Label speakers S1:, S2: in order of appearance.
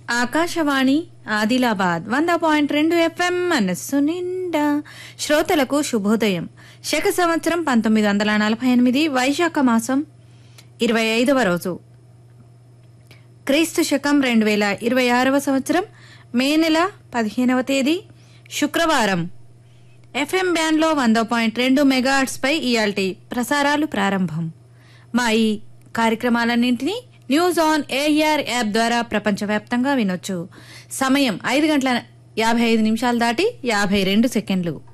S1: Akashvani Adilabad 100.2 FM మనస్సు నిండా శ్రోతలకు శుభోదయం. శక సంవత్సరం 1948 వైశాఖ మాసం 25వ రోజు, క్రీస్తు శకం 2026వ సంవత్సరం మే నెల 15వ తేదీ శుక్రవారం. FM బ్యాండ్లో 100.2 మెగాహెర్ట్జ్ పై ఇయాల్టి ప్రసారాలు ప్రారంభం. మా ఈ కార్యక్రమాలన్నింటినీ న్యూస్ ఆన్ ఎయిర్ యాప్ ద్వారా ప్రపంచవ్యాప్తంగా వినొచ్చు. సమయం 5:55 దాటి 52 సెకండ్లు.